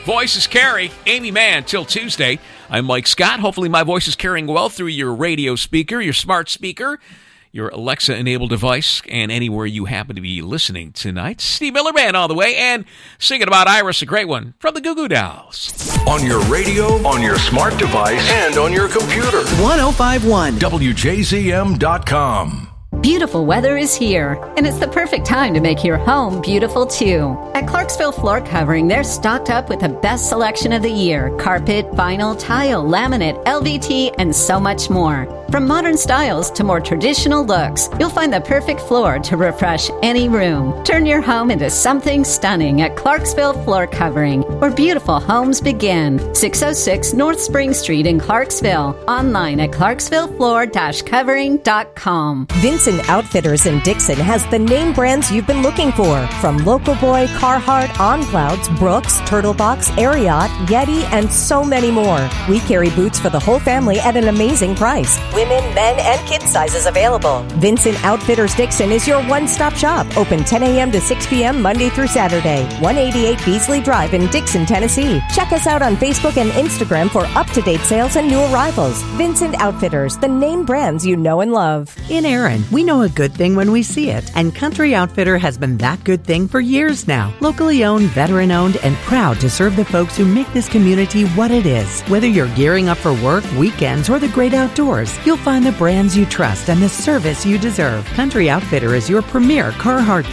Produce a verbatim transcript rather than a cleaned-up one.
Voices carry. Amy Mann till Tuesday. I'm Mike Scott. Hopefully my voice is carrying well through your radio speaker, your smart speaker, your Alexa-enabled device, and anywhere you happen to be listening tonight. Steve Miller Band all the way, and singing about Iris, a great one, from the Goo Goo Dolls. On your radio, on your smart device, and on your computer. one oh five point one W J Z M dot com. Beautiful weather is here, and it's the perfect time to make your home beautiful too. At Clarksville Floor Covering, they're stocked up with the best selection of the year: carpet, vinyl, tile, laminate, L V T, and so much more. From modern styles to more traditional looks, you'll find the perfect floor to refresh any room. Turn your home into something stunning at Clarksville Floor Covering, where beautiful homes begin. six oh six North Spring Street in Clarksville. Online at clarksville floor dash covering dot com. Vincent Outfitters in Dixon has the name brands you've been looking for, from Local Boy, Carhartt, On Clouds, Brooks, Turtlebox, Ariat, Yeti, and so many more. We carry boots for the whole family at an amazing price. Women, men, and kid sizes available. Vincent Outfitters Dixon is your one-stop shop. Open ten a.m. to six p.m. Monday through Saturday. one eighty-eight Beasley Drive in Dixon, Tennessee. Check us out on Facebook and Instagram for up-to-date sales and new arrivals. Vincent Outfitters, the name brands you know and love. In Aaron, we know a good thing when we see it, and Country Outfitter has been that good thing for years now. Locally owned, veteran-owned, and proud to serve the folks who make this community what it is. Whether you're gearing up for work, weekends, or the great outdoors, you'll find the brands you trust and the service you deserve. Country Outfitter is your premier Carhartt